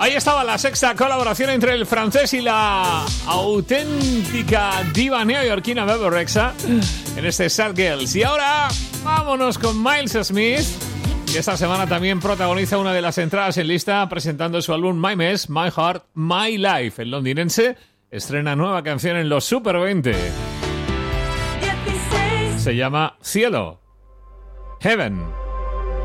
Ahí estaba la sexta colaboración entre el francés y la auténtica diva neoyorquina Bebe Rexha en este Sad Girls. Y ahora vámonos con Miles Smith, que esta semana también protagoniza una de las entradas en lista presentando su álbum My Mess, My Heart, My Life. El londinense estrena nueva canción en los Super 20. Se llama Cielo, Heaven.